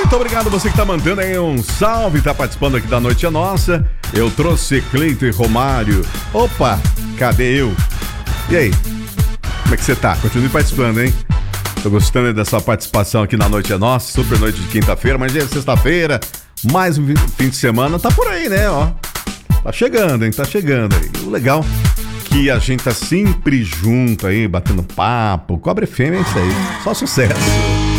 Muito obrigado você que tá mandando aí um salve, tá participando aqui da Noite é Nossa. Eu trouxe Cleiton e Romário. Opa, cadê eu? E aí? Como é que você tá? Continue participando, hein? Tô gostando dessa participação aqui na Noite é Nossa, super noite de quinta-feira, mas é sexta-feira, mais um fim de semana, tá por aí, né, ó. Tá chegando, hein, tá chegando aí. O legal que a gente tá sempre junto aí, batendo papo, Cobre FM é isso aí, só sucesso.